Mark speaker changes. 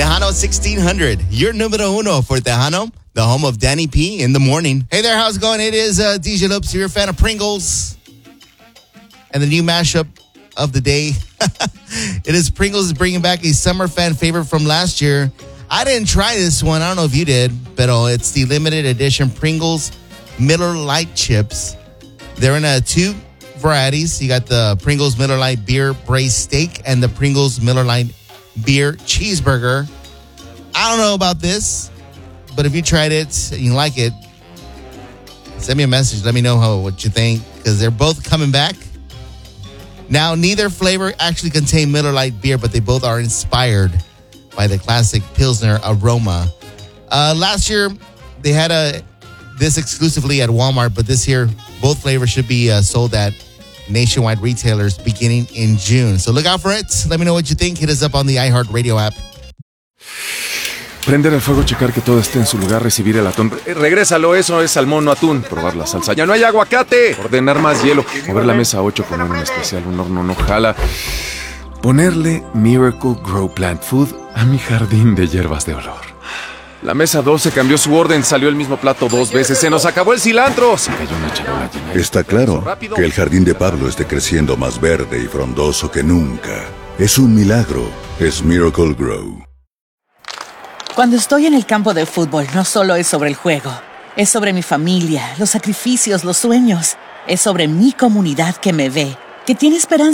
Speaker 1: Tejano 1600, your numero uno for Tejano, the home of Danny P in the morning. Hey there, how's it going? It is DJ Lopes. You're a fan of Pringles. And the new mashup of the day. It is Pringles bringing back a summer fan favorite from last year. I didn't try this one. I don't know if you did, but it's the limited edition Pringles Miller Lite chips. They're in two varieties. You got the Pringles Miller Lite Beer Braised Steak and the Pringles Miller Lite Beer Cheeseburger. I don't know about this, but if you tried it and you like it, send me a message. Let me know what you think, because they're both coming back. Now, neither flavor actually contain Miller Lite beer, but they both are inspired by the classic Pilsner aroma. Last year, they had this exclusively at Walmart, but this year, both flavors should be sold at nationwide retailers beginning in June. So look out for it. Let me know what you think. Hit us up on the iHeartRadio app.
Speaker 2: Prender el fuego, checar que todo esté en su lugar, recibir el atún. Regrésalo, eso es salmón, no atún. Probar la salsa. ¡Ya no hay aguacate! Ordenar más hielo. Mover la mesa 8, poner un especial, un horno no jala. Ponerle Miracle Grow Plant Food a mi jardín de hierbas de olor. La mesa 12 cambió su orden, salió el mismo plato 2 veces. ¡Se nos acabó el cilantro! Se cayó una charola llena.
Speaker 3: Está claro que el jardín de Pablo esté creciendo más verde y frondoso que nunca. Es un milagro. Es Miracle Grow.
Speaker 4: Cuando estoy en el campo de fútbol, no solo es sobre el juego. Es sobre mi familia, los sacrificios, los sueños. Es sobre mi comunidad que me ve, que tiene esperanza.